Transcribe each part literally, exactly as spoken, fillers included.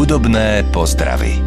Hudobné pozdravy.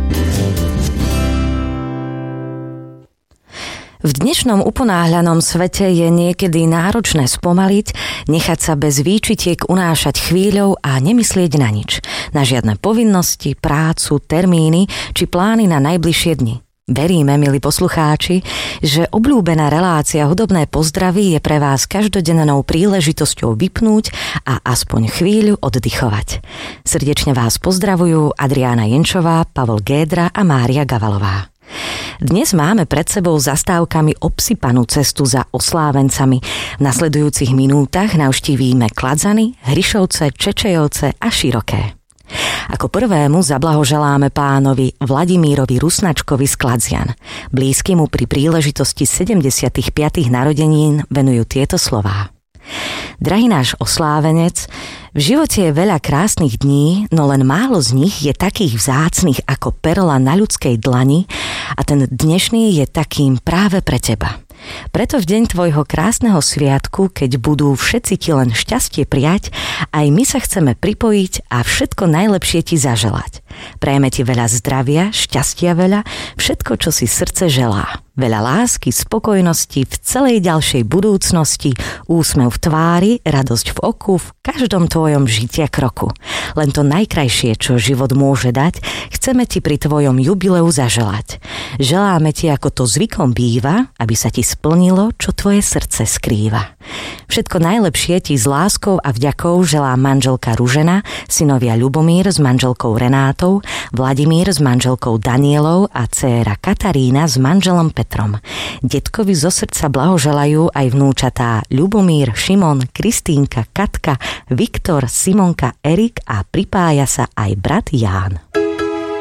V dnešnom uponáhľanom svete je niekedy náročné spomaliť, nechať sa bez výčitiek unášať chvíľou a nemyslieť na nič. Na žiadne povinnosti, prácu, termíny či plány na najbližšie dni. Veríme, milí poslucháči, že obľúbená relácia Hudobné pozdravy je pre vás každodennou príležitosťou vypnúť a aspoň chvíľu oddychovať. Srdečne vás pozdravujú Adriána Jenčová, Pavol Gédra a Mária Gavalová. Dnes máme pred sebou zastávkami obsypanú cestu za oslávencami. V nasledujúcich minútach navštívíme Kladzany, Hrišovce, Čečejovce a Široké. Ako prvému zablahoželáme pánovi Vladimírovi Rusnačkovi z Kladzian. Blízky mu pri príležitosti sedemdesiatych piatych narodenín venujú tieto slová. Drahý náš oslávenec, v živote je veľa krásnych dní, no len málo z nich je takých vzácnych ako perla na ľudskej dlani a ten dnešný je takým práve pre teba. Preto v deň tvojho krásneho sviatku, keď budú všetci ti len šťastie prijať, aj my sa chceme pripojiť a všetko najlepšie ti zaželať. Prajeme ti veľa zdravia, šťastia veľa, všetko, čo si srdce želá. Veľa lásky, spokojnosti v celej ďalšej budúcnosti, úsmev v tvári, radosť v oku, v každom tvojom žitia kroku. Len to najkrajšie, čo život môže dať, chceme ti pri tvojom jubileu zaželať. Želáme ti, ako to zvykom býva, aby sa ti splnilo, čo tvoje srdce skrýva. Všetko najlepšie ti s láskou a vďakou želá manželka Ružena, synovia Ľubomír s manželkou Renátou, Vladimír s manželkou Danielou a dcéra Katarína s manželom Petrom. Detkovi zo srdca blahoželajú aj vnúčatá Ľubomír, Šimon, Kristínka, Katka, Viktor, Simonka, Erik a pripája sa aj brat Ján.